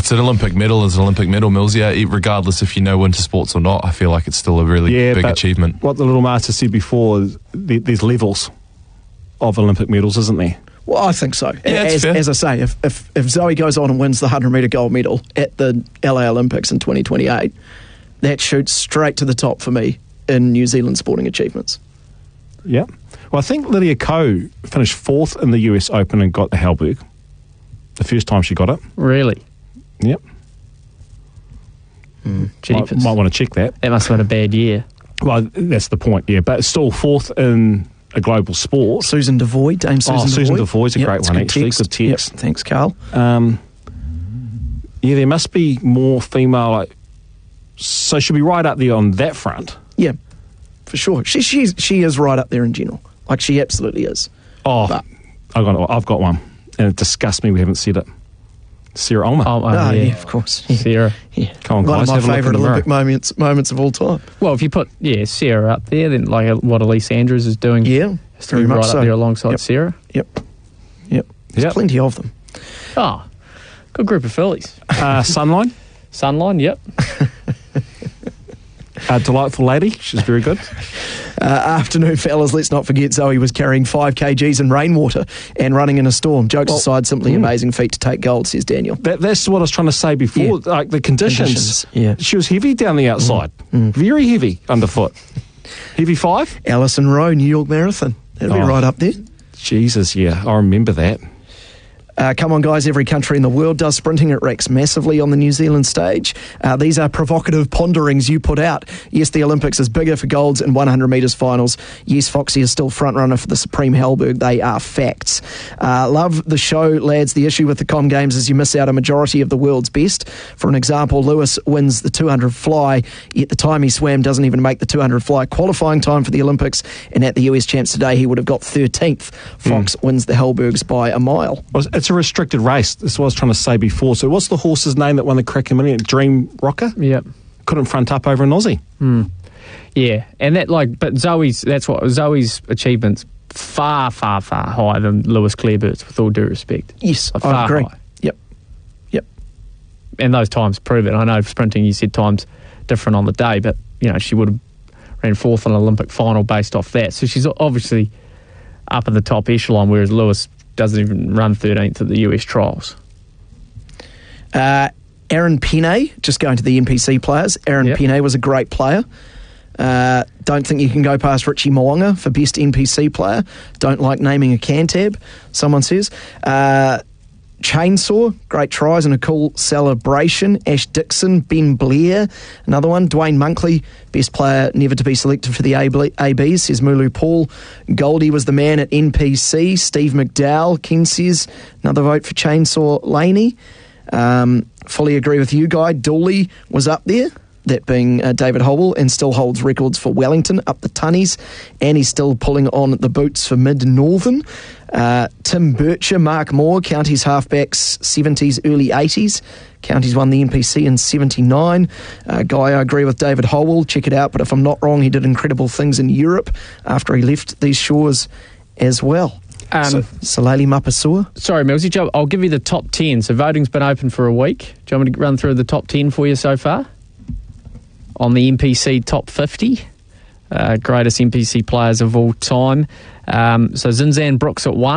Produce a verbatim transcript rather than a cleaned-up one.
it's an Olympic medal. It's an Olympic medal, Millsy. Regardless if you know winter sports or not, I feel like it's still a really yeah, big but achievement. What the little master said before, is th- there's levels of Olympic medals, isn't there? Well, I think so. Yeah, as, fair. as I say, if, if if Zoe goes on and wins the one hundred metre gold medal at the L A Olympics in twenty twenty-eight, that shoots straight to the top for me in New Zealand sporting achievements. Yeah. Well, I think Lydia Ko finished fourth in the U S Open and got the Hellberg. The first time she got it. Really? Yep. Mm, might, might want to check that. That must have been a bad year. Well, that's the point, yeah. But still fourth in a global sport. Susan Devoy, Dame Susan oh, Devoy. Susan Devoy's a yep, great one, good actually. Text. Good text. Yep, thanks, Carl. Um, yeah, there must be more female. Like, so she'll be right up there on that front. Yeah, for sure. She she's, she is right up there in general. Like, she absolutely is. Oh, But- I've got, I've got one. And it disgusts me we haven't said it. Sarah Ulmer. Oh, oh, Ah, yeah. yeah, of course. Yeah. Sarah. Yeah. Come on, One guys, of have a my look favourite in the Olympic mirror. moments moments of all time. Well, if you put, yeah, Sarah up there, then like what Elise Andrews is doing, Yeah, has to be very right much up so. there alongside Yep. Sarah. Yep. Yep. There's Yep. plenty of them. Oh, good group of fillies. Uh, Sunline, Sunline, yep. a delightful lady. She's very good. Uh, afternoon, fellas. Let's not forget Zoe was carrying five kilograms in rainwater and running in a storm. Jokes Well, aside, simply mm. amazing feat to take gold, says Daniel. That, that's what I was trying to say before. Yeah. Like the conditions. Conditions, yeah. She was heavy down the outside. Very heavy underfoot. Heavy five? Alison Rowe, New York Marathon. That'll be Oh. right up there. Jesus, yeah. I remember that. Uh, come on, guys. Every country in the world does sprinting. It ranks massively on the New Zealand stage. Uh, these are provocative ponderings you put out. Yes, the Olympics is bigger for golds in one hundred metres finals. Yes, Foxy is still front runner for the Supreme Hellberg. They are facts. Uh, love the show, lads. The issue with the Com Games is you miss out a majority of the world's best. For an example, Lewis wins the two hundred fly, yet the time he swam doesn't even make the two hundred fly qualifying time for the Olympics. And at the U S Champs today, he would have got thirteenth. Fox mm. wins the Hellbergs by a mile. It's a restricted race. That's what I was trying to say before. So what's the horse's name that won the Cracker Million? Dream Rocker? Yep. Couldn't front up over an Aussie. Mm. Yeah, and that like, but Zoe's, that's what, Zoe's achievements far, far, far higher than Lewis Clarebert's, with all due respect. Yes, Like, I far agree. higher. Yep. Yep. And those times prove it. I know sprinting, you said times different on the day, but, you know, she would have ran fourth in an Olympic final based off that. So she's obviously up in the top echelon, whereas Lewis doesn't even run thirteenth at the U S trials. Uh, Aaron Pene, just going to the N P C players. Aaron Yep. Pene was a great player. Uh, don't think you can go past Richie Mo'unga for best N P C player. Don't like naming a Cantab, someone says. Uh, Chainsaw, great tries and a cool celebration. Ash Dixon, Ben Blair, another one. Dwayne Monkley, best player never to be selected for the A Bs, says Mulu Paul. Goldie was the man at N P C. Steve McDowell, Ken says, another vote for Chainsaw Laney. Um, fully agree with you, Guy. Dooley was up there, that being uh, David Howell, and still holds records for Wellington up the tunnies, and he's still pulling on the boots for Mid-Northern. Uh, Tim Bircher, Mark Moore, Counties halfbacks, seventies, early eighties. Counties won the N P C in seventy-nine. Uh, Guy, I agree with David Howell. Check it out, but if I'm not wrong, he did incredible things in Europe after he left these shores as well. Um, so, Salali Mapasua. Sorry, Millsy, Joe, I'll give you the top ten. So voting's been open for a week. Do you want me to run through the top ten for you so far? On the N P C top fifty, uh, greatest N P C players of all time. Um, so Zinzan Brooks at one.